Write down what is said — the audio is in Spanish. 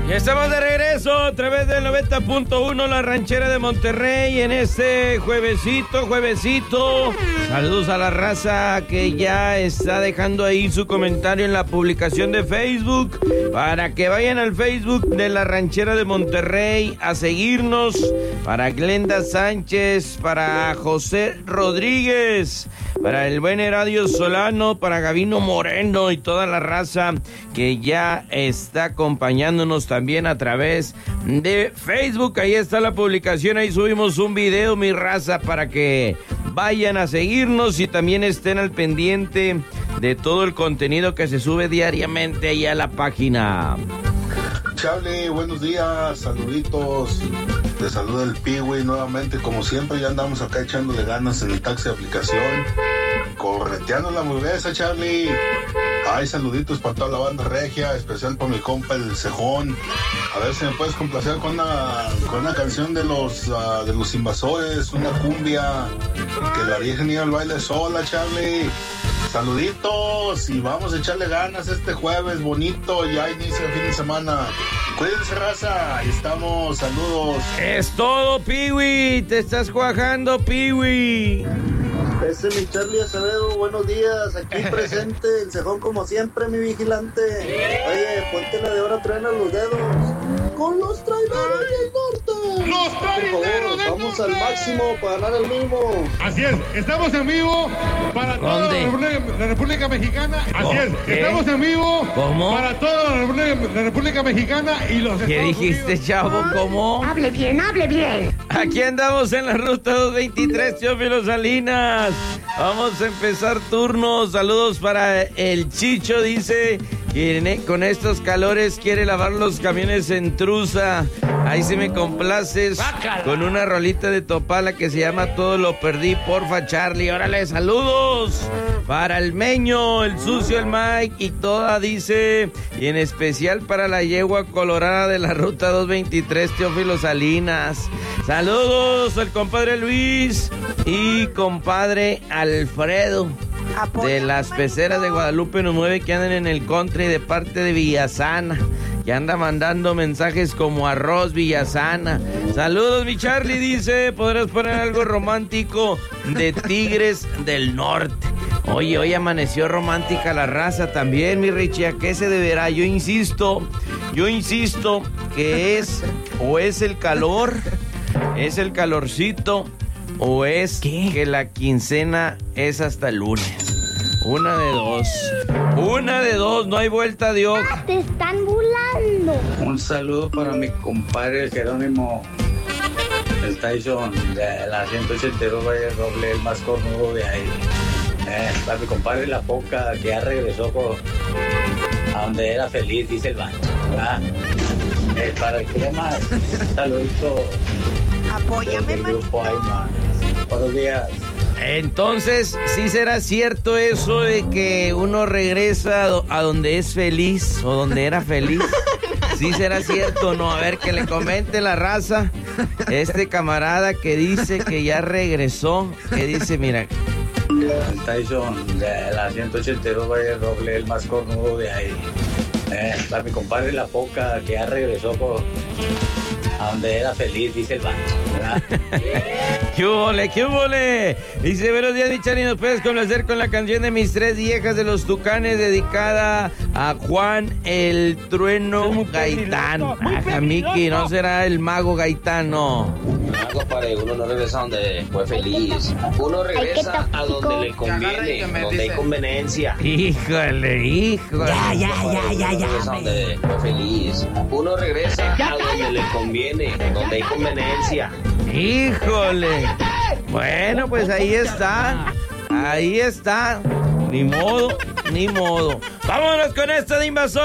Ya estamos de regreso a través del 90.1 La Ranchera de Monterrey en este juevesito. Saludos a la raza que ya está dejando ahí su comentario en la publicación de Facebook, para que vayan al Facebook de La Ranchera de Monterrey a seguirnos. Para Glenda Sánchez, para José Rodríguez, para el buen Heradio Solano, para Gabino Moreno y toda la raza que ya está acompañándonos también a través de Facebook. Ahí está la publicación, ahí subimos un video, mi raza, para que vayan a seguirnos y también estén al pendiente de todo el contenido que se sube diariamente ahí a la página. Charlie, buenos días, saluditos. Te saluda el Piwi nuevamente, como siempre. Ya andamos acá echándole ganas en el taxi de aplicación, correteando la hamburguesa, Charlie. Ay, saluditos para toda la banda regia, especial para mi compa el Cejón. A ver si me puedes complacer con una canción de los Invasores, una cumbia, que la Virgen iba al baile sola, Charlie. Saluditos y vamos a echarle ganas este jueves bonito, ya inicia el fin de semana. Cuídense, raza, ahí estamos, saludos. Es todo, Piwi, te estás cuajando, Piwi. Ese es mi Charlie Acevedo, buenos días, aquí presente, el Cejón como siempre, mi vigilante. Oye, ponte la de ahora, truena los dedos. Con los traileros del norte. ¡Los traileros del norte! Vamos al máximo para ganar el mismo. Así es, estamos en vivo para toda la República Mexicana. Así es, estamos en vivo para toda la República Mexicana y los ¿Qué Estados dijiste, Unidos. chavo? ¿Cómo? Hable bien, hable bien. Aquí andamos en la ruta 223, Teófilo Salinas. Vamos a empezar turnos. Saludos para el Chicho, dice que con estos calores quiere lavar los camiones en truza. Ahí sí me complaces con una rolita de Topala que se llama Todo lo perdí, porfa, Charlie. Órale, saludos para el Meño, el Sucio, el Mike y toda, dice, y en especial para la yegua colorada de la ruta 223, Teófilo Salinas. Saludos al compadre Luis y compadre Alfredo de las Peceras de Guadalupe nos mueve, que andan en el country de parte de Villasana, que anda mandando mensajes como arroz Villasana. Saludos, mi Charlie, dice, podrás poner algo romántico de Tigres del Norte. Oye, hoy amaneció romántica la raza también, mi Richie. ¿A qué se deberá? Yo insisto que es el calor, es el calorcito, o es que la quincena es hasta el lunes. Una de dos, no hay vuelta de hoja. Te están burlando. Un saludo para mi compadre el Jerónimo, el Tyson de la 182 Valle Roble, el más cornudo de ahí. Para mi compadre La Poca, que ya regresó a donde era feliz, dice el banco. Para el Crema, saludito. Apóyame, grupo Ayman. Buenos días. Entonces, ¿sí será cierto eso de que uno regresa a donde es feliz o donde era feliz? ¿Sí será cierto o no? A ver, que le comente la raza. Este camarada que dice que ya regresó, que dice, mira. El Tyson de la 182 Valle Roble, el más cornudo de ahí. Para mi compadre La Poca, que ya regresó a donde era feliz, dice el banco, ¿verdad? ¡Qué húbole! Dice, buenos días, mi Charly, ¿nos puedes complacer con la canción de Mis Tres Viejas de los Tucanes, dedicada a Juan el Trueno Gaitán? A Miki, ¿no será el mago Gaitán? No. Compadre, uno no regresa a donde fue feliz. Uno regresa a donde le conviene, donde hay conveniencia. Híjole. Ya. Regresa a donde fue feliz. Uno regresa a donde le conviene, donde hay conveniencia. Híjole. Bueno, pues ahí está. Ni modo. Vámonos con esta de Invasor.